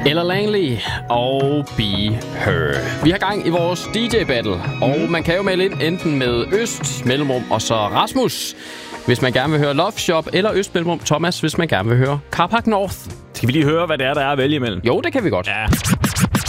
Ella Langley og Be Her. Vi har gang i vores DJ-battle, og man kan jo melde ind enten med Øst, Mellemrum og så Rasmus, hvis man gerne vil høre Love Shop, eller Øst, Mellemrum, Thomas, hvis man gerne vil høre Carpark North. Skal vi lige høre, hvad det er, der er at vælge imellem? Jo, det kan vi godt. Ja.